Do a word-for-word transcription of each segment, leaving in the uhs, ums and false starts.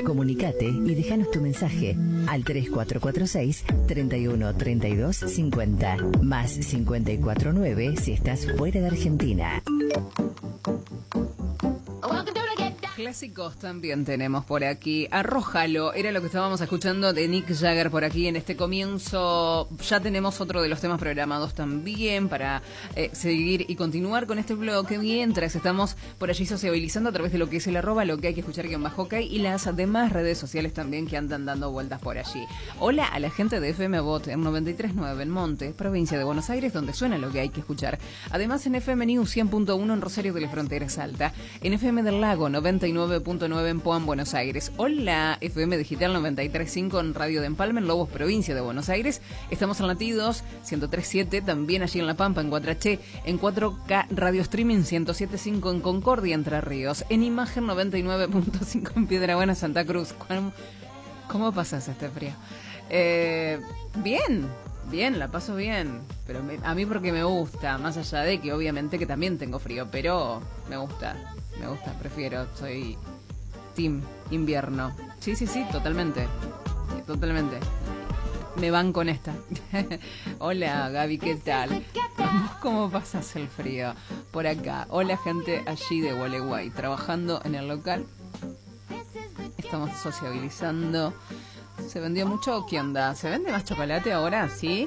Comunicate y déjanos tu mensaje al tres cuatro cuatro seis, treinta y uno, treinta y dos, cincuenta, más cincuenta y cuatro nueve si estás fuera de Argentina. Clásicos también tenemos por aquí. Arrójalo, era lo que estábamos escuchando de Mick Jagger por aquí en este comienzo. Ya tenemos otro de los temas programados también para eh, seguir y continuar con este bloque mientras estamos por allí sociabilizando a través de lo que es el arroba, lo que hay que escuchar guión bajo ok y las demás redes sociales también que andan dando vueltas por allí. Hola a la gente de F M Bot en noventa y tres punto nueve en Monte, provincia de Buenos Aires, donde suena lo que hay que escuchar. Además en F M News cien punto uno en Rosario de la Frontera Salta, en F M del Lago noventa y nueve punto nueve en Puan, Buenos Aires. Hola, F M Digital noventa y tres punto cinco en Radio de Empalme, en Lobos, provincia de Buenos Aires. Estamos en Latidos ciento tres punto siete, también allí en La Pampa, en Guatraché, en cuatro K Radio Streaming ciento siete punto cinco en Concordia, Entre Ríos, en Imagen noventa y nueve punto cinco en Piedrabuena, Santa Cruz. ¿Cómo, cómo pasas este frío? Eh, bien, bien, la paso bien, pero me, a mí porque me gusta, más allá de que obviamente que también tengo frío, pero me gusta. Me gusta, prefiero, soy team invierno. Sí, sí, sí, totalmente. Totalmente. Me van con esta. Hola, Gaby, ¿qué tal? ¿Cómo, ¿Cómo pasas el frío? Por acá. Hola, gente allí de Gualeguay, trabajando en el local. Estamos sociabilizando. ¿Se vendió mucho? ¿Qué onda? ¿Se vende más chocolate ahora? ¿Sí?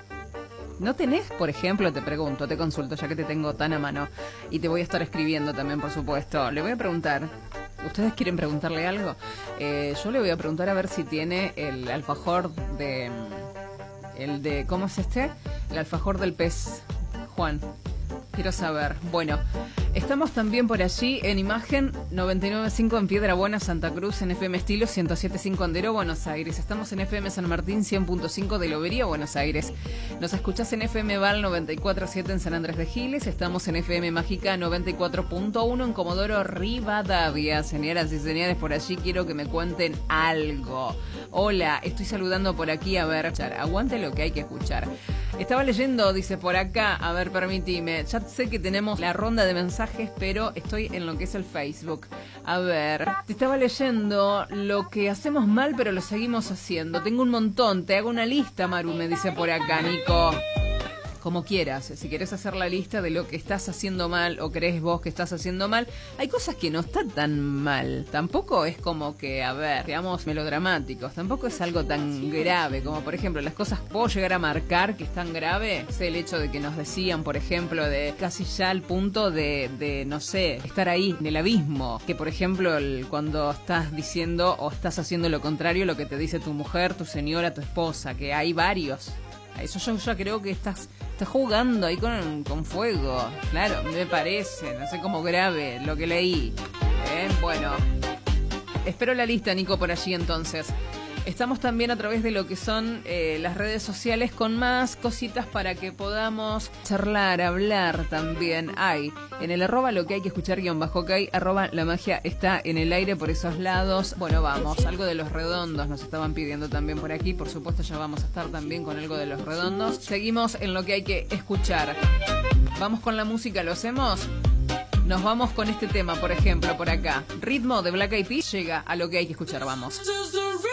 ¿No tenés, por ejemplo, te pregunto, te consulto, ya que te tengo tan a mano, y te voy a estar escribiendo también, por supuesto, le voy a preguntar, ¿ustedes quieren preguntarle algo? Eh, yo le voy a preguntar a ver si tiene el alfajor de, el de, ¿cómo es este? El alfajor del pez, Juan. Quiero saber. Bueno, estamos también por allí en Imagen noventa y nueve punto cinco en Piedrabuena, Santa Cruz, en F M Estilo ciento siete punto cinco en Dero, Buenos Aires. Estamos en F M San Martín cien punto cinco de Lobería, Buenos Aires. Nos escuchás en F M Val noventa y cuatro punto siete en San Andrés de Giles. Estamos en F M Mágica noventa y cuatro punto uno en Comodoro Rivadavia. Señoras y señores, por allí quiero que me cuenten algo. Hola, estoy saludando por aquí, a ver, aguante lo que hay que escuchar. Estaba leyendo, dice por acá, a ver, permitime, ya sé que tenemos la ronda de mensajes, pero estoy en lo que es el Facebook. A ver, te estaba leyendo lo que hacemos mal, pero lo seguimos haciendo. Tengo un montón, te hago una lista, Maru, me dice por acá, Nico. Como quieras, si querés hacer la lista de lo que estás haciendo mal o crees vos que estás haciendo mal, hay cosas que no están tan mal. Tampoco es como que, a ver, seamos melodramáticos, tampoco es algo tan grave como, por ejemplo, las cosas puedo llegar a marcar que es tan grave. Es el hecho de que nos decían, por ejemplo, de casi ya al punto de, de no sé, estar ahí en el abismo. Que, por ejemplo, el, cuando estás diciendo o estás haciendo lo contrario, lo que te dice tu mujer, tu señora, tu esposa, que hay varios. Eso yo ya creo que estás, estás jugando ahí con, con fuego. Claro, me parece, no sé cómo grave lo que leí. ¿Eh? Bueno, espero la lista, Nico, por allí entonces. Estamos también a través de lo que son eh, las redes sociales con más cositas para que podamos charlar, hablar también. Hay en el arroba lo que hay que escuchar guión bajo ok, arroba la magia está en el aire por esos lados. Bueno, vamos, algo de los redondos nos estaban pidiendo también por aquí. Por supuesto ya vamos a estar también con algo de los redondos. Seguimos en lo que hay que escuchar. Vamos con la música, ¿lo hacemos? Nos vamos con este tema, por ejemplo, por acá. Ritmo de Black Eyed Peas llega a lo que hay que escuchar, vamos.